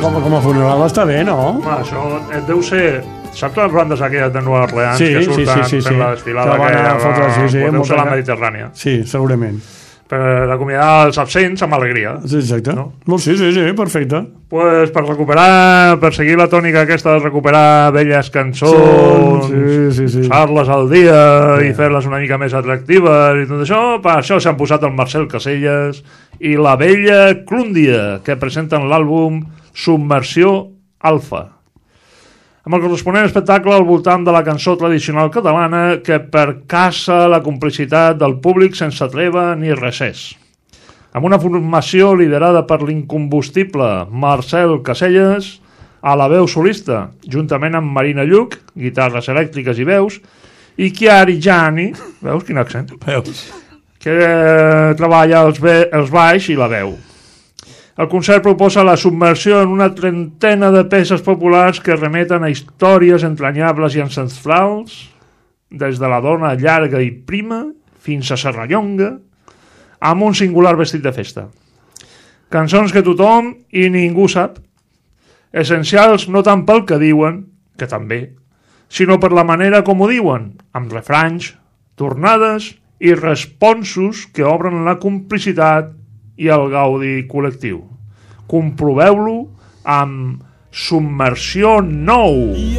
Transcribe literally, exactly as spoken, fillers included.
com, com a funeral està bé, no? Home, això deu ser... Saps les bandes aquelles de Nova Orleans sí, que surten sí, sí, sí, fent sí. la desfilada que van a que fotre, sí, sí, deu ser la molta... Mediterrània? Sí, segurament. Per acomiadar els absents amb alegria. Sí, exacte. No? No, sí, sí, sí, perfecte. Pues per recuperar, per seguir la tònica aquesta de recuperar velles cançons, sí, sí, sí. posar-les al dia Sí. i fer-les una mica més atractives i tot això, per això s'han posat el Marcel Caselles i la Vella Clúndia, que presenten l'àlbum Submersió Alfa, amb el corresponent espectacle al voltant de la cançó tradicional catalana que percaça la complicitat del públic sense treva ni recés. Amb una formació liderada per l'incombustible Marcel Caselles a la veu solista, juntament amb Marina Lluc, guitarres elèctriques i veus, i Chiari Gianni, veus quin accent? Veus. Que treballa els, ve, els baix i la veu. El concert proposa la submersió en una trentena de peces populars que remeten a històries entranyables i ancestrals, des de la dona llarga i prima fins a Serrallonga, amb un singular vestit de festa. Cançons que tothom i ningú sap, essencials no tant pel que diuen, que també, sinó per la manera com ho diuen, amb refranys, tornades i responsos que obren la complicitat i el gaudi col·lectiu. Comproveu-lo amb Submersió nou.